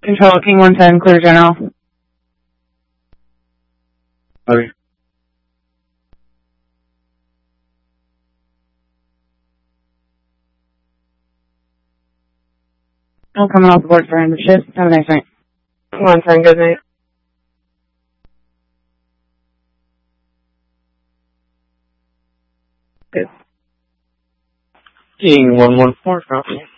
Control King 110, clear general. Okay. I'm coming off the board for end of shift. Have a nice night. 110, good night. King 114, copy.